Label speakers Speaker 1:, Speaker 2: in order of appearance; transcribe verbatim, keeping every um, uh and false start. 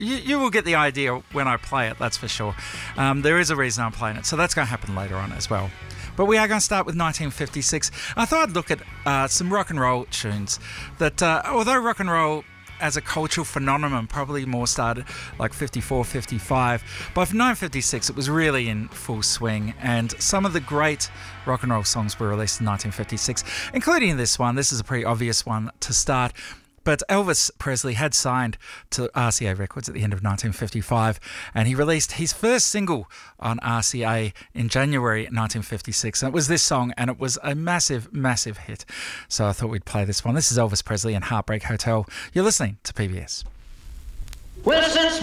Speaker 1: you, you will get the idea when I play it, that's for sure. Um, there is a reason I'm playing it, so that's going to happen later on as well. But we are going to start with nineteen fifty-six. I thought I'd look at uh, some rock and roll tunes that, uh, although rock and roll as a cultural phenomenon probably more started like fifty-four, fifty-five, by nineteen fifty-six it was really in full swing, and some of the great rock and roll songs were released in nineteen fifty-six, including this one. This is a pretty obvious one to start. But Elvis Presley had signed to R C A Records at the end of nineteen fifty-five, and he released his first single on R C A in January nineteen fifty-six. And it was this song, and it was a massive, massive hit. So I thought we'd play this one. This is Elvis Presley and Heartbreak Hotel. You're listening to P B S.
Speaker 2: Well, since